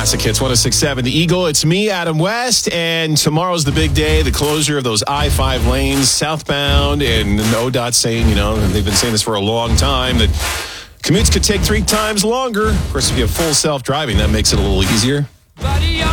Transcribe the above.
Classic Hits 106.7. The Eagle, it's me, Adam West, and tomorrow's the big day, the closure of those I-5 lanes southbound, and ODOT saying, they've been saying this for a long time, that commutes could take 3 times longer. Of course, if you have full self-driving, that makes it a little easier.